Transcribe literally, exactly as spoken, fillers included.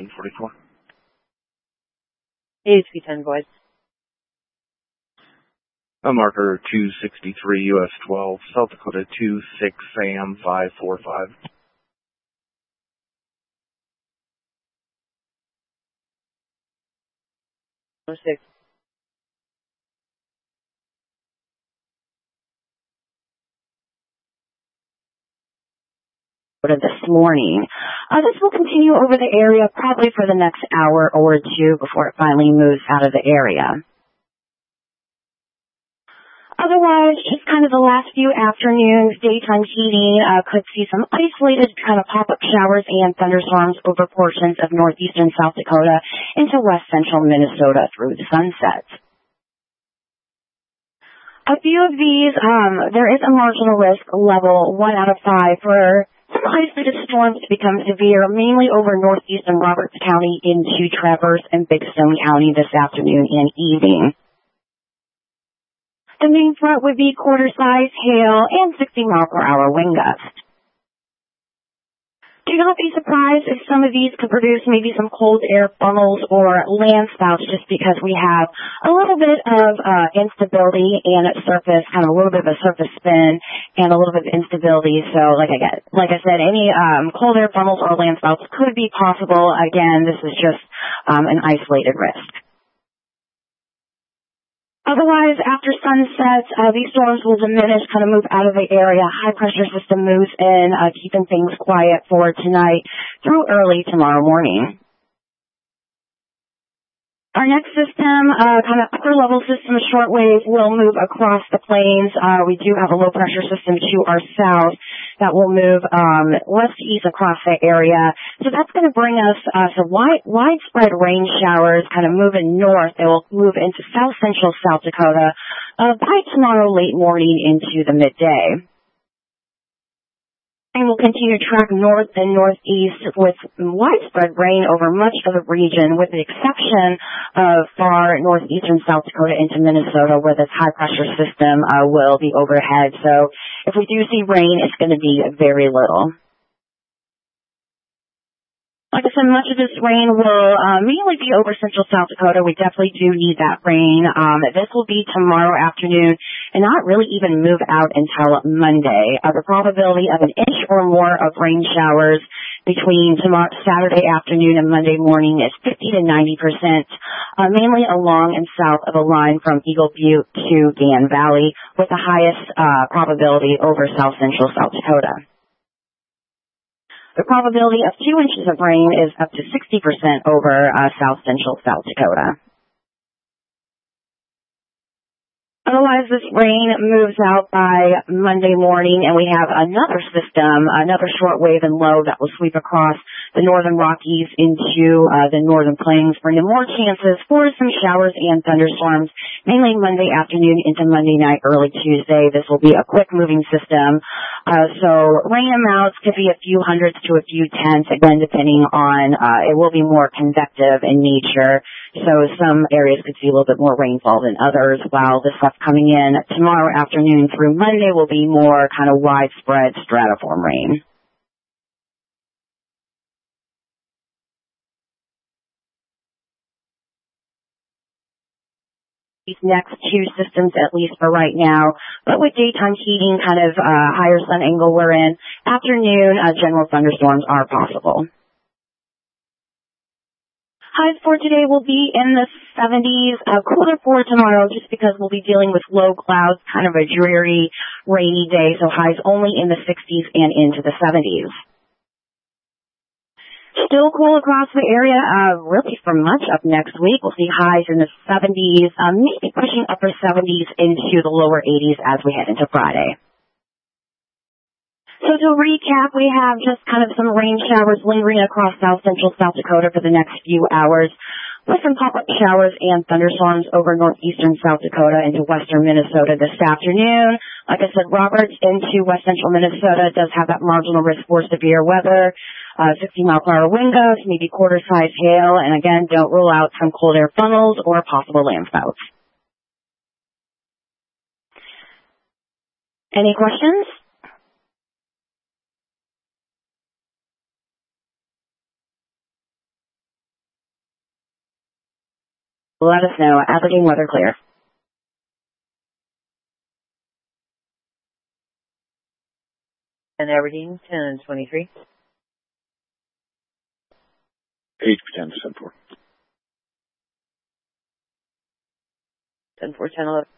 forty-four. Hey, T ten boys. A marker two sixty-three U S twelve, South Dakota two six A M five four five. Oh six. This morning. Uh, this will continue over the area probably for the next hour or two before it finally moves out of the area. Otherwise, just kind of the last few afternoons, daytime heating uh, could see some isolated kind of pop-up showers and thunderstorms over portions of northeastern South Dakota into west central Minnesota through the sunset. A few of these, um, there is a marginal risk level one out of five for some isolated storms to become severe, mainly over northeastern Roberts County into Traverse and Big Stone County this afternoon and evening. The main threat would be quarter-size hail and sixty mile per hour wind gusts. Do not be surprised if some of these could produce maybe some cold air funnels or land spouts just because we have a little bit of uh, instability and at surface, kind of a little bit of a surface spin and a little bit of instability. So like I get, like I said, any um, cold air funnels or land spouts could be possible. Again, this is just um, an isolated risk. Otherwise, after sunset, uh, these storms will diminish, kind of move out of the area. High pressure system moves in, uh, keeping things quiet for tonight through early tomorrow morning. Our next system, uh, kind of upper level system, shortwave, will move across the plains. Uh, we do have a low pressure system to our south that will move um, west to east across the area. So that's going to bring us uh, some wide, widespread rain showers, kind of moving north. They will move into south central South Dakota uh, by tomorrow late morning into the midday. And will continue to track north and northeast with widespread rain over much of the region, with the exception of far northeastern South Dakota into Minnesota, where this high-pressure system uh, will be overhead. So if we do see rain, it's going to be very little. Like I said, much of this rain will uh, mainly be over central South Dakota. We definitely do need that rain. Um, this will be tomorrow afternoon and not really even move out until Monday. Uh, the probability of an inch or more of rain showers between tomorrow, Saturday afternoon and Monday morning is fifty to ninety percent, uh, mainly along and south of a line from Eagle Butte to Dan Valley, with the highest uh, probability over south central South Dakota. The probability of two inches of rain is up to sixty percent over uh, south central South Dakota. Otherwise, this rain moves out by Monday morning, and we have another system, another short wave and low that will sweep across the northern Rockies into uh, the northern plains, bringing more chances for some showers and thunderstorms, mainly Monday afternoon into Monday night, early Tuesday. This will be a quick-moving system, uh, so rain amounts could be a few hundreds to a few tenths, again, depending on, uh, it will be more convective in nature, so some areas could see a little bit more rainfall than others, while the stuff coming in tomorrow afternoon through Monday will be more kind of widespread stratiform rain. These next two systems, at least for right now, but with daytime heating, kind of uh, higher sun angle we're in, afternoon uh, general thunderstorms are possible. Highs for today will be in the seventies, uh, cooler for tomorrow just because we'll be dealing with low clouds, kind of a dreary, rainy day, so highs only in the sixties and into the seventies. Still cool across the area, uh, really for much of next week. We'll see highs in the seventies, um, maybe pushing upper seventies into the lower eighties as we head into Friday. So to recap, we have just kind of some rain showers lingering across south central South Dakota for the next few hours, with some pop-up showers and thunderstorms over northeastern South Dakota into western Minnesota this afternoon. Like I said, Roberts into west central Minnesota does have that marginal risk for severe weather, uh, sixty mile per hour wind gusts, maybe quarter-size hail, and again, don't rule out some cold air funnels or possible landspouts. Any questions? let us know. Aberdeen weather clear. And Aberdeen, ten twenty-three. H ten, ten four. ten four, ten eleven.